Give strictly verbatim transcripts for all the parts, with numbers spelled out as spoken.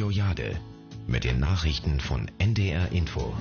Radio Jade mit den Nachrichten von N D R Info.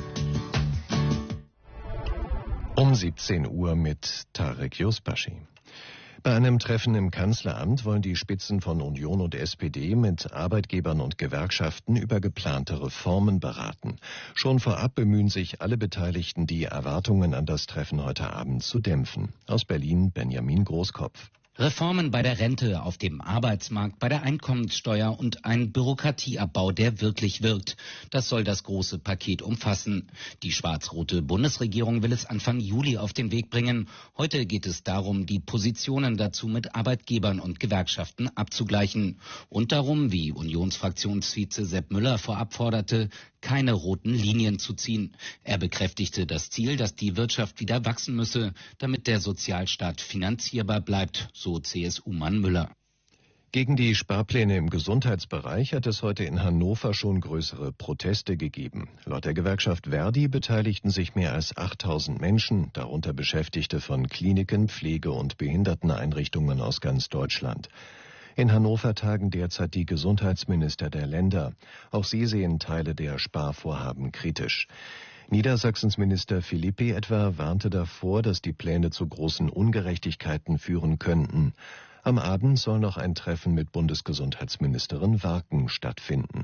Um siebzehn Uhr mit Tarek Yusbashi. Bei einem Treffen im Kanzleramt wollen die Spitzen von Union und S P D mit Arbeitgebern und Gewerkschaften über geplante Reformen beraten. Schon vorab bemühen sich alle Beteiligten, die Erwartungen an das Treffen heute Abend zu dämpfen. Aus Berlin Benjamin Großkopf. Reformen bei der Rente, auf dem Arbeitsmarkt, bei der Einkommenssteuer und ein Bürokratieabbau, der wirklich wirkt. Das soll das große Paket umfassen. Die schwarz-rote Bundesregierung will es Anfang Juli auf den Weg bringen. Heute geht es darum, die Positionen dazu mit Arbeitgebern und Gewerkschaften abzugleichen. Und darum, wie Unionsfraktionsvize Sepp Müller vorab forderte, keine roten Linien zu ziehen. Er bekräftigte das Ziel, dass die Wirtschaft wieder wachsen müsse, damit der Sozialstaat finanzierbar bleibt, so C S U-Mann Müller. Gegen die Sparpläne im Gesundheitsbereich hat es heute in Hannover schon größere Proteste gegeben. Laut der Gewerkschaft Verdi beteiligten sich mehr als achttausend Menschen, darunter Beschäftigte von Kliniken, Pflege- und Behinderteneinrichtungen aus ganz Deutschland. In Hannover tagen derzeit die Gesundheitsminister der Länder. Auch sie sehen Teile der Sparvorhaben kritisch. Niedersachsens Minister Philippi etwa warnte davor, dass die Pläne zu großen Ungerechtigkeiten führen könnten. Am Abend soll noch ein Treffen mit Bundesgesundheitsministerin Warken stattfinden.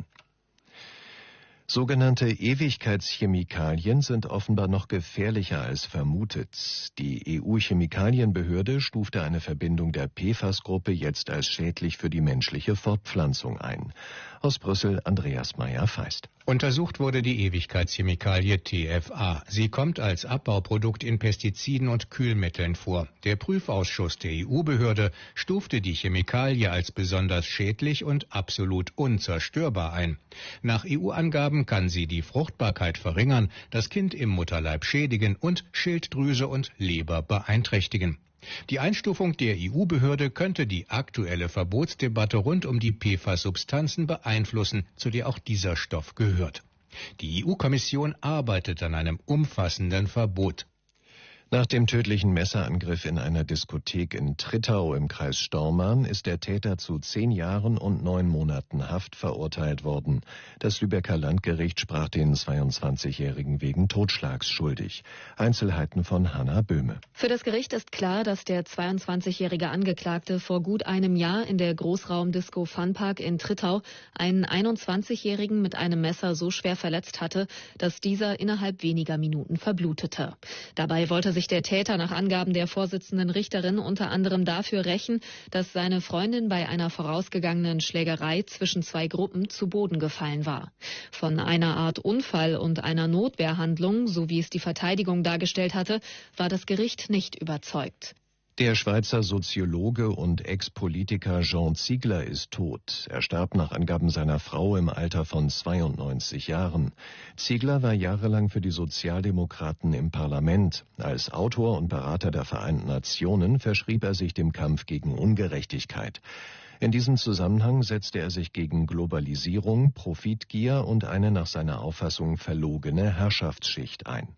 Sogenannte Ewigkeitschemikalien sind offenbar noch gefährlicher als vermutet. Die E U-Chemikalienbehörde stufte eine Verbindung der P F A S-Gruppe jetzt als schädlich für die menschliche Fortpflanzung ein. Aus Brüssel Andreas Meyer-Feist. Untersucht wurde die Ewigkeitschemikalie T F A. Sie kommt als Abbauprodukt in Pestiziden und Kühlmitteln vor. Der Prüfausschuss der E U-Behörde stufte die Chemikalie als besonders schädlich und absolut unzerstörbar ein. Nach E U-Angaben kann sie die Fruchtbarkeit verringern, das Kind im Mutterleib schädigen und Schilddrüse und Leber beeinträchtigen. Die Einstufung der E U-Behörde könnte die aktuelle Verbotsdebatte rund um die P F A S-Substanzen beeinflussen, zu der auch dieser Stoff gehört. Die E U-Kommission arbeitet an einem umfassenden Verbot. Nach dem tödlichen Messerangriff in einer Diskothek in Trittau im Kreis Stormarn ist der Täter zu zehn Jahren und neun Monaten Haft verurteilt worden. Das Lübecker Landgericht sprach den zweiundzwanzigjährigen wegen Totschlags schuldig. Einzelheiten von Hanna Böhme. Für das Gericht ist klar, dass der zweiundzwanzigjährige Angeklagte vor gut einem Jahr in der Großraumdisco Funpark in Trittau einen einundzwanzigjährigen mit einem Messer so schwer verletzt hatte, dass dieser innerhalb weniger Minuten verblutete. Dabei wollte sich der Täter nach Angaben der Vorsitzenden Richterin unter anderem dafür rächen, dass seine Freundin bei einer vorausgegangenen Schlägerei zwischen zwei Gruppen zu Boden gefallen war. Von einer Art Unfall und einer Notwehrhandlung, so wie es die Verteidigung dargestellt hatte, war das Gericht nicht überzeugt. Der Schweizer Soziologe und Ex-Politiker Jean Ziegler ist tot. Er starb nach Angaben seiner Frau im Alter von zweiundneunzig Jahren. Ziegler war jahrelang für die Sozialdemokraten im Parlament. Als Autor und Berater der Vereinten Nationen verschrieb er sich dem Kampf gegen Ungerechtigkeit. In diesem Zusammenhang setzte er sich gegen Globalisierung, Profitgier und eine nach seiner Auffassung verlogene Herrschaftsschicht ein.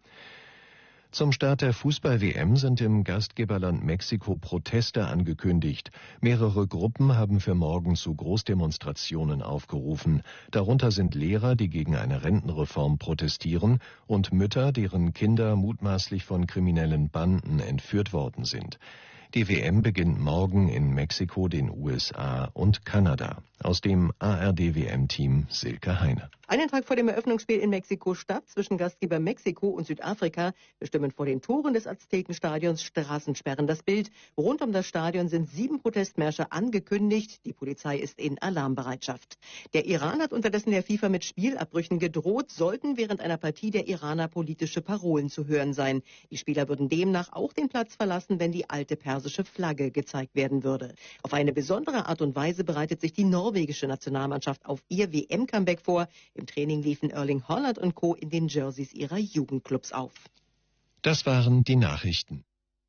Zum Start der Fußball-W M sind im Gastgeberland Mexiko Proteste angekündigt. Mehrere Gruppen haben für morgen zu Großdemonstrationen aufgerufen. Darunter sind Lehrer, die gegen eine Rentenreform protestieren, und Mütter, deren Kinder mutmaßlich von kriminellen Banden entführt worden sind. Die W M beginnt morgen in Mexiko, den U S A und Kanada. Aus dem A R D-W M-Team Silke Heine. Einen Tag vor dem Eröffnungsspiel in Mexiko-Stadt zwischen Gastgeber Mexiko und Südafrika bestimmen vor den Toren des Aztekenstadions Straßensperren das Bild. Rund um das Stadion sind sieben Protestmärsche angekündigt. Die Polizei ist in Alarmbereitschaft. Der Iran hat unterdessen der FIFA mit Spielabbrüchen gedroht, sollten während einer Partie der Iraner politische Parolen zu hören sein. Die Spieler würden demnach auch den Platz verlassen, wenn die alte persische Flagge gezeigt werden würde. Auf eine besondere Art und Weise bereitet sich die norwegische Nationalmannschaft auf ihr W M-Comeback vor. Im Training liefen Erling Haaland und Co. in den Jerseys ihrer Jugendclubs auf. Das waren die Nachrichten.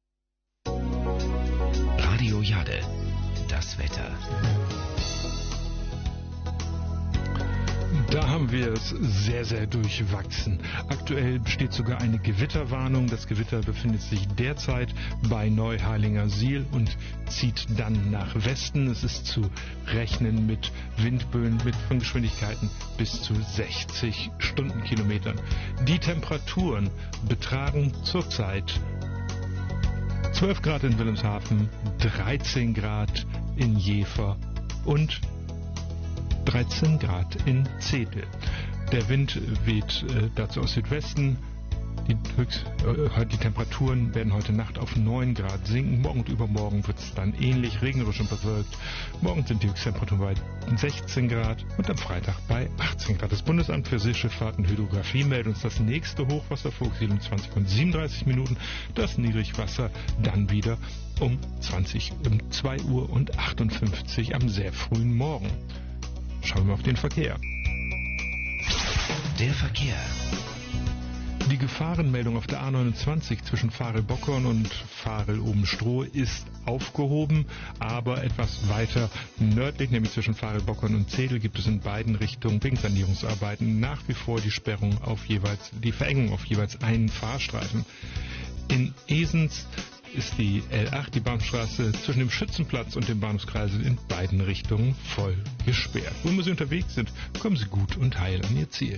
Radio Jade, das Wetter. Da haben wir es sehr, sehr durchwachsen. Aktuell besteht sogar eine Gewitterwarnung. Das Gewitter befindet sich derzeit bei Neuharlingersiel und zieht dann nach Westen. Es ist zu rechnen mit Windböen mit von Geschwindigkeiten bis zu sechzig Stundenkilometern. Die Temperaturen betragen zurzeit zwölf Grad in Wilhelmshaven, dreizehn Grad in Jever und dreizehn Grad in Zedel. Der Wind weht äh, dazu aus Südwesten. Die, Höchst, äh, die Temperaturen werden heute Nacht auf neun Grad sinken. Morgen und übermorgen wird es dann ähnlich regnerisch und bewölkt. Morgen sind die Höchsttemperaturen bei sechzehn Grad und am Freitag bei achtzehn Grad. Das Bundesamt für Seeschifffahrt und Hydrographie meldet uns das nächste Hochwasser vor siebenundzwanzig und siebenunddreißig Minuten. Das Niedrigwasser dann wieder um zwanzig, um zwei Uhr und achtundfünfzig am sehr frühen Morgen. Schauen wir auf den Verkehr. Der Verkehr. Die Gefahrenmeldung auf der A neunundzwanzig zwischen Farel-Bockhorn und Farel-Obenstroh ist aufgehoben, aber etwas weiter nördlich, nämlich zwischen Farel-Bockhorn und Zedel, gibt es in beiden Richtungen wegen Sanierungsarbeiten nach wie vor die Sperrung auf jeweils, die Verengung auf jeweils einen Fahrstreifen. In Esens ist die L acht, die Bahnstraße zwischen dem Schützenplatz und dem Bahnhofskreisel in beiden Richtungen voll gesperrt. Wo Sie unterwegs sind, kommen Sie gut und heil an Ihr Ziel.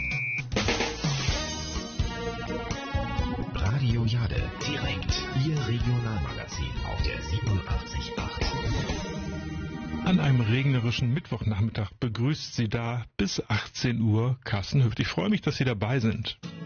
Radio Jade, direkt Ihr Regionalmagazin auf der siebenundachtzig Komma acht. An einem regnerischen Mittwochnachmittag begrüßt Sie da bis achtzehn Uhr Carsten Hüft. Ich freue mich, dass Sie dabei sind.